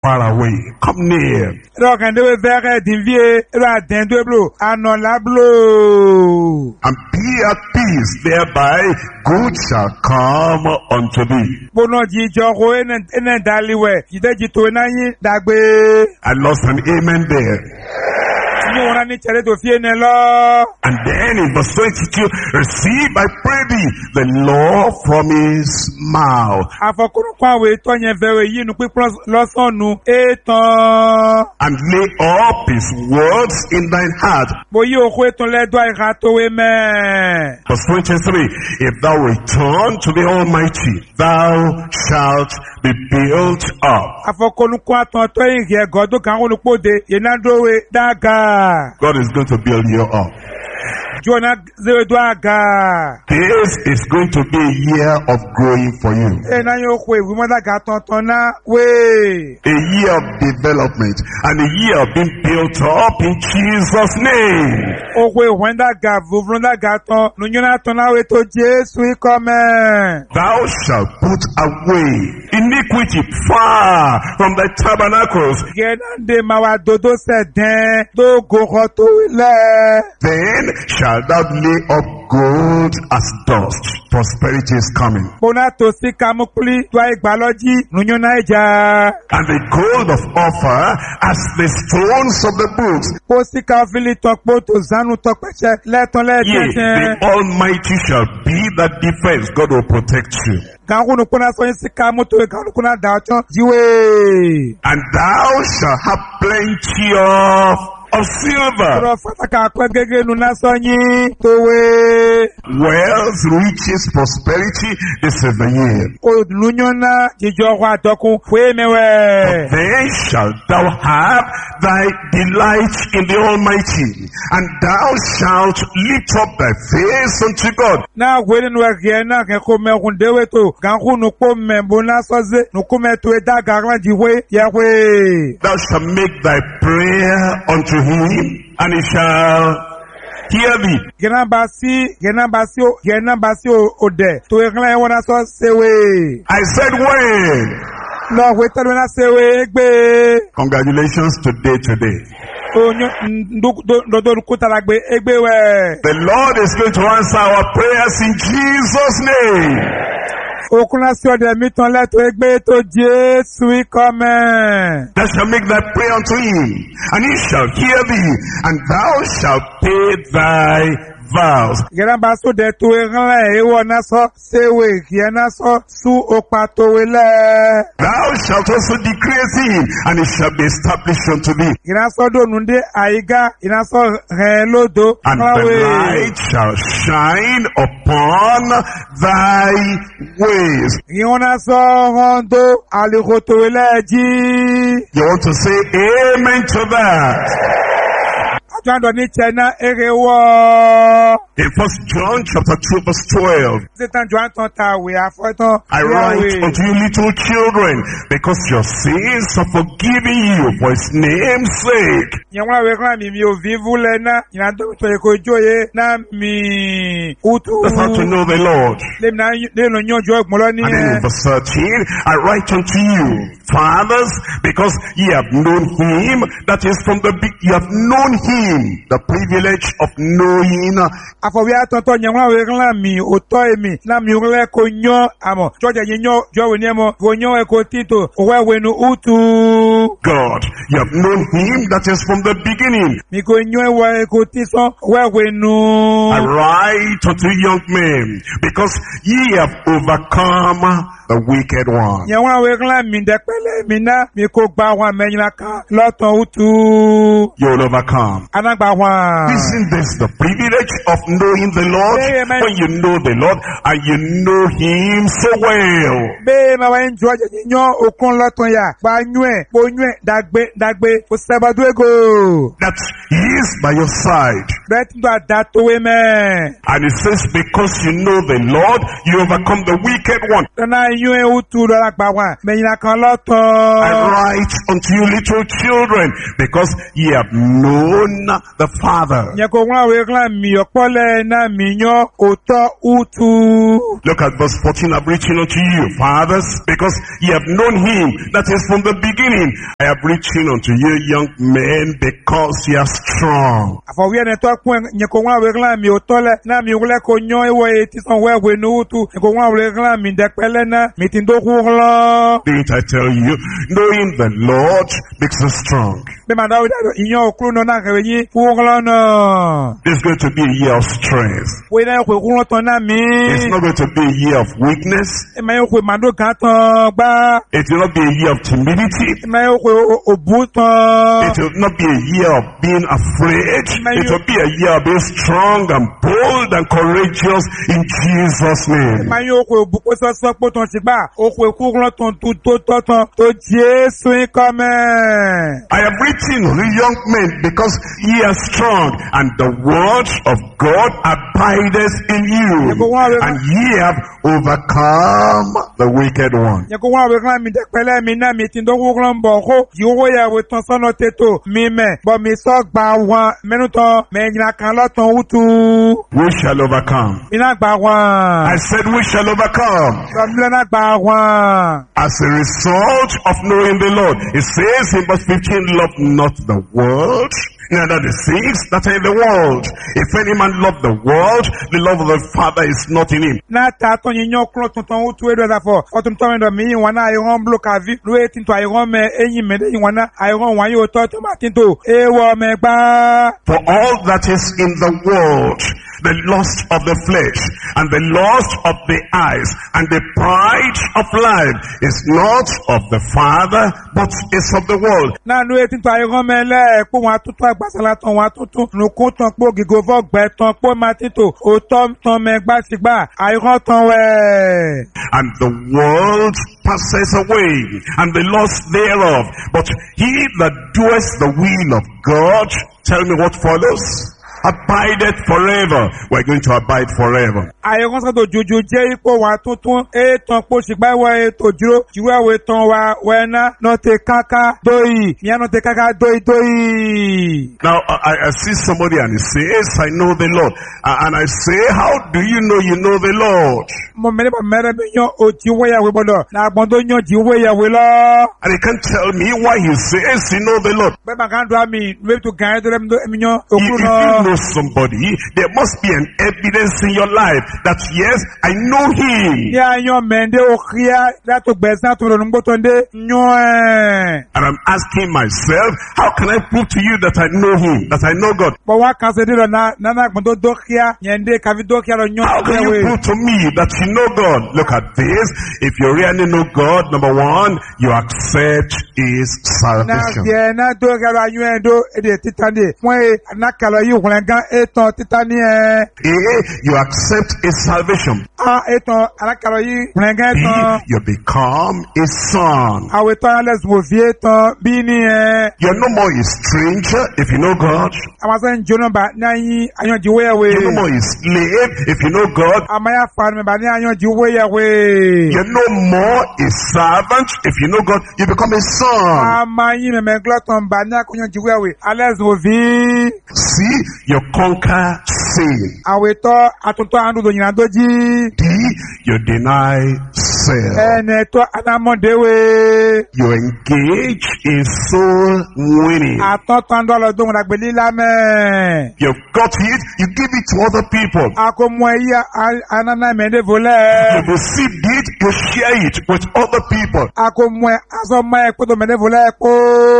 far away. Come near. Donc, on devait faire d'invier, la dinde bleu, anon la bleu. And be at peace, thereby good shall come unto thee. Bono di joro enen daliwe, jide jito enanyi dagbe. I lost an amen there. And then in verse 22, receive, I pray thee, the law from his mouth. And lay up his words in thine heart. Verse 23, if thou return to the Almighty, thou shalt be built up. God is going to build you up. This is going to be a year of growing for you. A year of development and a year of being built up in Jesus' name. Thou shalt put away iniquity far from thy tabernacles. Then shall thou lay up gold as dust. Prosperity is coming. And the gold of Ophir as the stones of the books. Yea, the Almighty shall be that defense. God will protect you. And thou shalt have plenty of silver, wealth, riches, prosperity. This is the year. Then shalt thou have thy delight in the Almighty, and thou shalt lift up thy face unto God. Thou shalt make thy prayer unto him, and he shall hear thee. I said when? Congratulations today. The Lord is going to answer our prayers in Jesus' name. Thou shalt make thy prayer unto him, and he shall hear thee, and thou shalt pay thy vows. Thou shalt also decree a thing, and it shall be established unto thee. And the light shall shine upon thy ways. You want to say amen to that? In 1 John chapter 2 verse 12, I write unto you little children, because your sins are forgiven you for his name's sake. That's how to know the Lord. And then in verse 13, I write unto you, fathers, because ye have known him that is from the beginning. You have known him, the privilege of knowing. God, you have known him that is from the beginning. I write unto young men, because ye have overcome the wicked one. You'll overcome. Isn't this the privilege of knowing the Lord? When you know the Lord and you know him so well. That he is by your side. And it says, because you know the Lord, you overcome the wicked one. I write unto you little children, because ye have known the Father. na minyo oto utu. Look at verse 14. I'm reaching unto you, fathers, because ye have known him that is from the beginning. I am reaching unto you, young men, because ye are strong. Afawiye ne to kun nyeko wa we glan mi otole na mi wule ko nyo ewe ti son we no utu nyeko wa we glan mi dekpele na mi tin do kulo. Didn't I tell you, knowing the Lord makes us strong. Be ma da inyo okru no na kewe yin kulo no. It's going to be a year of strength. We na ko kulo to na mi. It's not going to be a year of weakness. E ma yo ko ma do kan ton gba. It will not be a year of timidity. E ma yo ko obuton. It will not be a year of being afraid. It will be a year of being strong and bold and courageous in Jesus' name. Ma yo ko obuko so po ton si gba. O ko kulo ton to Jesu come. I am written to the young men because ye are strong and the word of God abideth in you, and ye have overcome the wicked one. Yeko wa we kan mi dekpele mi na mi tin do kulo mbo ko yo ya we ton sono teto mi me bo mi so gba wan menu to me nyina kan lo ton utu. We shall overcome. Mi na gba wan. I said we shall overcome. So mi na gba wan. As a result of knowing the Lord. It says in verse 15, love not the world, neither the things that are in the world. If any man love the world, the love of the Father is not in him. Na ta to yin yo kro ton utu edo da fo. O tum to me do mi yin wana ai ron block avi. Lo etin to ai ron me eyin me de yin wana ai ron wan yo to matin to. E wo me gba. For all that is in the world, the lust of the flesh, and the lust of the eyes, and the pride of life is not of the Father, but is of the world. Na no etin to ai ron me le po wan tutu agbasala ton wan tutu no kun ton po gigo fo gbe ton po matin to o ton me gba sigba ai ron ton we. And the world passes away, and the lust thereof, but he that doeth the will of God, tell me what follows? Abideth forever. We're going to abide forever. Ayon sa do jojo je ipo wa tuntun e ton po sigba wa e to jiro jiwa we ton wa wena no te kaka doi mi no te kaka doi. Now I see somebody and he says, I know the Lord. And I say, how do you know the Lord? Mo mere ba mere bi yan o jiwe ya we bodo na gbon do yan jiwe ya we lo. And he can't tell me why he says he know the Lord. Be ba kan do mi we to gan do mi yan okuru If no. you know somebody, there must be an evidence in your life that yes, I know him. Yeah, yon mende o khia la to besan to lo ngbo tonde nyon. And I'm asking myself, how can I prove to you that I know him, that I know God? But wa kan se de na gbon do khia yende ka vi do khia lo nyon. How can you prove to me that you know God? Look at this. If you really know God, number one, you accept his salvation. Na do ga la yuen do e de titande. Mo na kala yi gan eton titani you accept his salvation. Eton alakalo yi gan eton. You become a son. Aweton les mo vie eton bini You're no more a stranger if you know God. Amasan jono ba na yi ayon jiwe we. You're no more a slave if you know God. Amaya fan me ba ni ayon jiwe we. You're no more a servant if you know God. You become a son. Amayi me gloton ba ni ayon jiwe we. Ales mo vie. See, you conquer sin. Aweto atunto andu do nyina doji. D, you deny self. Eneto anamonde we. You engage in soul winning. Atonto ando lo do na gbeli la me. You've got it, you give it to other people. Akomo iya anana mende vole. You've received it, you share it with other people. Akomo aso ma e ko do mende vole ko.